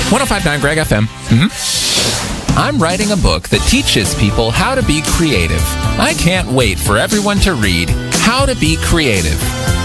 105.9 Greg FM. I'm writing a book that teaches people how to be creative. I can't wait for everyone to read How to Be Creative.